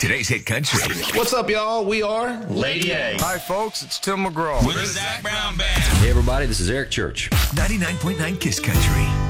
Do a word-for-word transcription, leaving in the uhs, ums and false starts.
Today's Hit Country. What's up, y'all? We are Lady A. Hi, folks. It's Tim McGraw. With the Zach Brown Band. Hey, everybody. This is Eric Church. ninety-nine point nine Kiss Country.